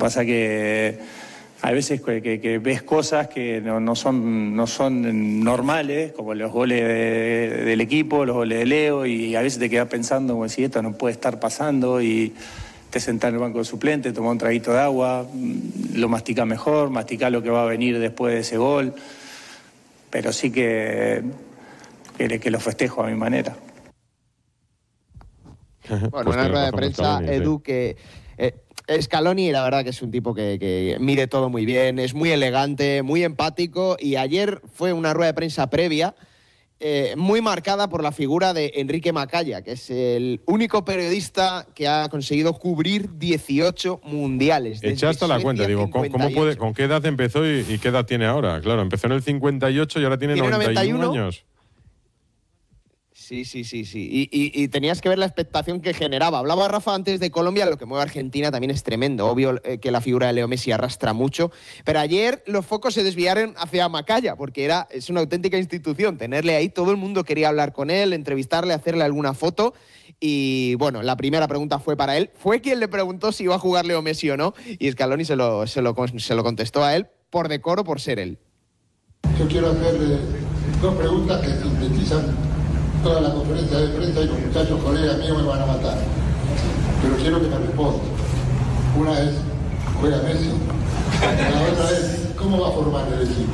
pasa que hay veces que ves cosas que no son normales, como los goles del equipo, los goles de Leo, y a veces te quedas pensando como si esto no puede estar pasando, y te sentás en el banco de suplente, tomás un traguito de agua, lo masticás mejor, masticás lo que va a venir después de ese gol, pero sí que lo festejo a mi manera. Bueno, Pues una rueda de prensa, Scaloni, Edu, sí. que Scaloni la verdad que es un tipo que mide todo muy bien, es muy elegante, muy empático, y ayer fue una rueda de prensa previa muy marcada por la figura de Enrique Macaya, que es el único periodista que ha conseguido cubrir 18 mundiales. Eché hasta la cuenta, digo, ¿con qué edad empezó y qué edad tiene ahora? Claro, empezó en el 58 y ahora tiene 91 años. Sí. Y tenías que ver la expectación que generaba. Hablaba Rafa antes de Colombia, lo que mueve a Argentina también es tremendo. Obvio que la figura de Leo Messi arrastra mucho, pero ayer los focos se desviaron hacia Macaya, porque es una auténtica institución. Tenerle ahí, todo el mundo quería hablar con él, entrevistarle, hacerle alguna foto. Y bueno, la primera pregunta fue para él. Fue quien le preguntó si iba a jugar Leo Messi o no, y Scaloni se lo contestó a él por decoro, por ser él. Yo quiero hacerle dos preguntas que sintetizan toda la conferencia de prensa, y los muchachos colegas míos me van a matar, pero quiero que me respondan. Una es, ¿juega Messi? La otra es, ¿cómo va a formar el equipo?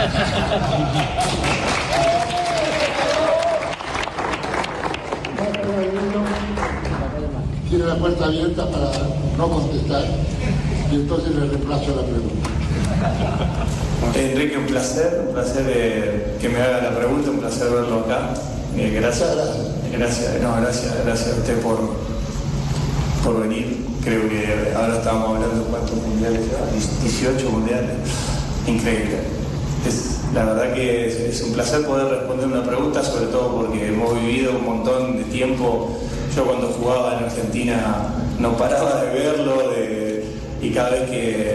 Tiene la puerta abierta para no contestar, y entonces le reemplazo la pregunta. Enrique, un placer que me haga la pregunta, un placer verlo acá. Gracias a usted por venir. Creo que ahora estábamos hablando de cuántos mundiales ya, 18 mundiales. Increíble. La verdad que es un placer poder responder una pregunta, sobre todo porque hemos vivido un montón de tiempo. Yo cuando jugaba en Argentina no paraba de verlo, y cada vez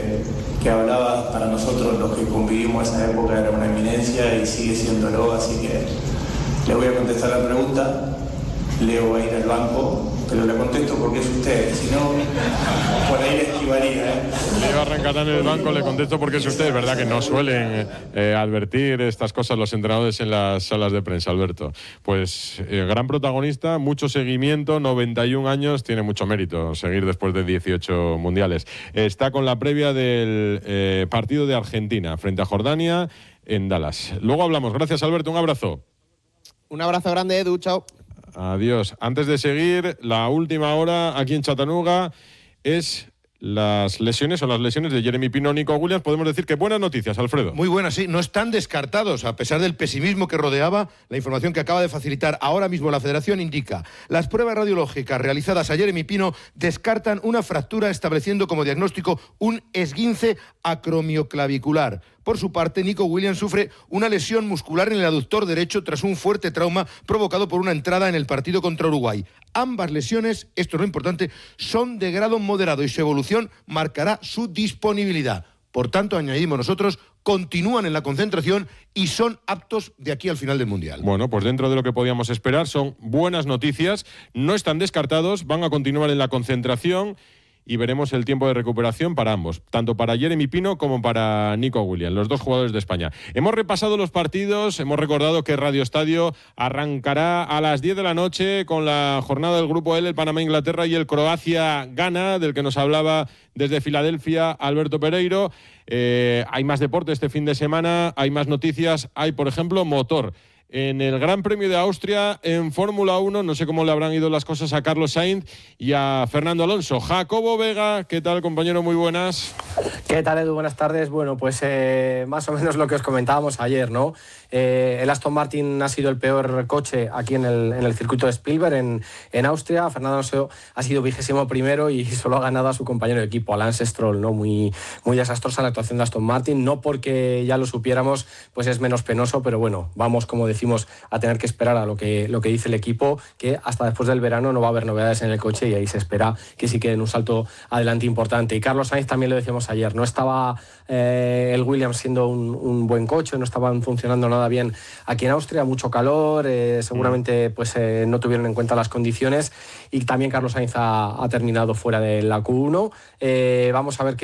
que hablaba, para nosotros los que convivimos esa época era una eminencia y sigue siéndolo, así que le voy a contestar la pregunta. Leo va a ir al banco, pero le contesto porque es usted, si no, por ahí le esquivaría. Leo arrancará en el banco, le contesto porque es usted. Es verdad que no suelen advertir estas cosas los entrenadores en las salas de prensa, Alberto. Pues gran protagonista, mucho seguimiento, 91 años, tiene mucho mérito seguir después de 18 mundiales. Está con la previa del partido de Argentina frente a Jordania en Dallas. Luego hablamos. Gracias, Alberto, un abrazo. Un abrazo grande, Edu, chao. Adiós. Antes de seguir, la última hora aquí en Chattanooga es las lesiones de Jeremy Pino, Nico Williams. Podemos decir que buenas noticias, Alfredo. Muy buenas, sí. No están descartados, a pesar del pesimismo que rodeaba. La información que acaba de facilitar ahora mismo la Federación indica: las pruebas radiológicas realizadas a Jeremy Pino descartan una fractura, estableciendo como diagnóstico un esguince acromioclavicular. Por su parte, Nico Williams sufre una lesión muscular en el aductor derecho tras un fuerte trauma provocado por una entrada en el partido contra Uruguay. Ambas lesiones, esto es lo importante, son de grado moderado y su evolución marcará su disponibilidad. Por tanto, añadimos nosotros, continúan en la concentración y son aptos de aquí al final del Mundial. Bueno, pues dentro de lo que podíamos esperar son buenas noticias, no están descartados, van a continuar en la concentración y veremos el tiempo de recuperación para ambos, tanto para Jeremy Pino como para Nico Williams, los dos jugadores de España. Hemos repasado los partidos, hemos recordado que Radio Estadio arrancará a las 10 de la noche con la jornada del Grupo L, el Panamá-Inglaterra y el Croacia-Ghana, del que nos hablaba desde Filadelfia Alberto Pereiro. Hay más deporte este fin de semana, hay más noticias, hay, por ejemplo, motor. En el Gran Premio de Austria, en Fórmula 1, no sé cómo le habrán ido las cosas a Carlos Sainz y a Fernando Alonso. Jacobo Vega, ¿qué tal, compañero? Muy buenas. ¿Qué tal, Edu? Buenas tardes. Bueno, pues más o menos lo que os comentábamos ayer, ¿no? El Aston Martin ha sido el peor coche aquí en el circuito de Spielberg, en Austria. Fernando Alonso ha sido 21º y solo ha ganado a su compañero de equipo, a Lance Stroll, ¿no? Muy desastrosa la actuación de Aston Martin. No porque ya lo supiéramos, pues es menos penoso, pero bueno, vamos, como decimos, a tener que esperar a lo que dice el equipo, que hasta después del verano no va a haber novedades en el coche y ahí se espera que sí queden un salto adelante importante. Y Carlos Sainz también lo decíamos ayer, no estaba el Williams siendo un buen coche, no estaban funcionando nada bien aquí en Austria, mucho calor, seguramente pues no tuvieron en cuenta las condiciones y también Carlos Sainz ha terminado fuera de la Q1. Vamos a ver qué